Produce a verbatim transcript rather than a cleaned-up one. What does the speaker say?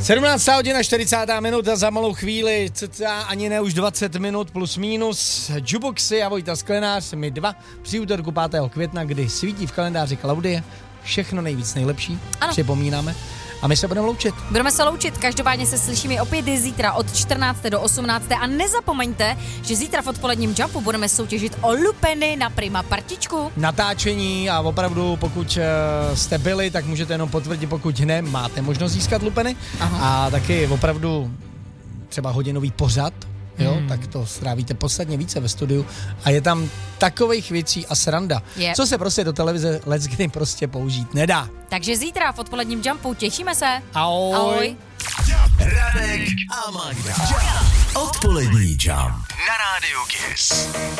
sedmnáctá hodina čtyřicátá minuta, za malou chvíli, cca ani ne už dvacet minut plus minus. Juboxy a Vojta Sklenář, my dva, při úterku pátého května, kdy svítí v kalendáři Klaudie, všechno nejvíc nejlepší, ano. Připomínáme. A my se budeme loučit. Budeme se loučit, každopádně se slyšíme opět zítra od čtrnácté do osmnácté a nezapomeňte, že zítra v odpoledním Jumpu budeme soutěžit o lupeny na Prima partičku. Natáčení a opravdu pokud jste byli, tak můžete jenom potvrdit, pokud ne, máte možnost získat lupeny. Aha. A taky opravdu třeba hodinový pořad, jo, hmm. tak to strávíte podstatně více ve studiu a je tam takových věcí a sranda, yep. co se prostě do televize leckdy prostě použít nedá. Takže zítra v odpoledním Jumpu těšíme se. Ahoj. Ahoj. Radek a Magda. Odpolední Jump na Rádiu Kiss.